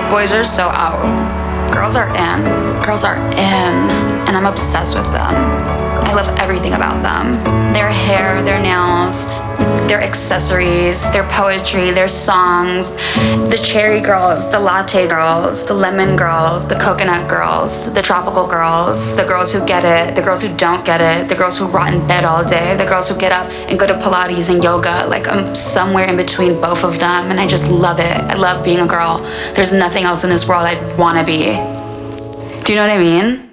Boys are so out. Girls are in. Girls are in. And I'm obsessed with them. I love everything about them. Their hair, their nails, their accessories, their poetry, their songs, the cherry girls, the latte girls, the lemon girls, the coconut girls, the tropical girls, the girls who get it, the girls who don't get it, the girls who rot in bed all day, the girls who get up and go to Pilates and yoga. Like, I'm somewhere in between both of them, and I just love it. I love being a girl. There's nothing else in this world I'd want to be. Do you know what I mean?